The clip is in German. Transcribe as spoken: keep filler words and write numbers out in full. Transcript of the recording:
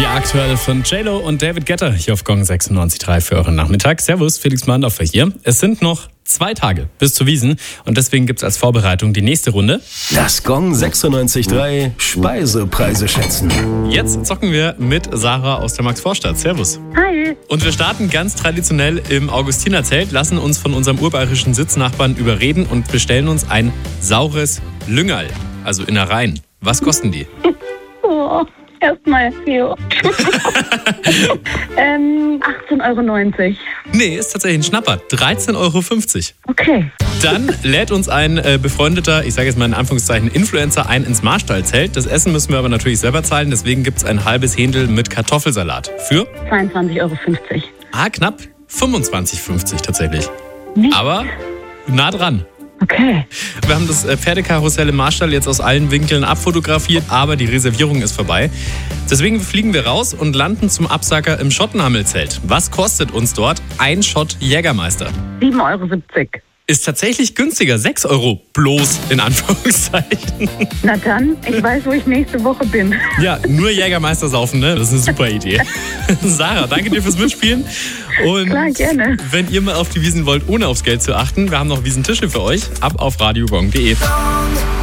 Die aktuelle von J-Lo und David Guetta hier auf Gong sechsundneunzig Komma drei für euren Nachmittag. Servus, Felix Mandorfer hier. Es sind noch zwei Tage bis zur Wiesn und deswegen gibt es als Vorbereitung die nächste Runde. Das Gong sechsundneunzig Komma drei Speisepreise schätzen. Jetzt zocken wir mit Sarah aus der Maxvorstadt. Servus. Hi. Und wir starten ganz traditionell im Augustinerzelt, lassen uns von unserem urbayerischen Sitznachbarn überreden und bestellen uns ein saures Lüngerl, also Innereien. Was kosten die? Oh, erstmal Theo. ähm, achtzehn Euro neunzig. Nee, ist tatsächlich ein Schnapper. dreizehn Euro fünfzig. Okay. Dann lädt uns ein äh, befreundeter, ich sage jetzt mal in Anführungszeichen, Influencer ein ins Marstallzelt. Das Essen müssen wir aber natürlich selber zahlen, deswegen gibt es ein halbes Händel mit Kartoffelsalat. Für? zweiundzwanzig Euro fünfzig. Ah, knapp fünfundzwanzig Euro fünfzig tatsächlich. Nicht? Aber nah dran. Okay. Wir haben das Pferdekarussell im Marstall jetzt aus allen Winkeln abfotografiert, aber die Reservierung ist vorbei. Deswegen fliegen wir raus und landen zum Absacker im Schottenhammelzelt. Was kostet uns dort ein Shot Jägermeister? sieben Euro siebzig. Ist tatsächlich günstiger, sechs Euro bloß in Anführungszeichen. Na dann, ich weiß, wo ich nächste Woche bin. Ja, nur Jägermeister saufen, ne? Das ist eine super Idee. Sarah, danke dir fürs Mitspielen. Und Klar, gerne. wenn ihr mal auf die Wiesn wollt, ohne aufs Geld zu achten, wir haben noch Wiesentische für euch. Ab auf radiogong punkt de.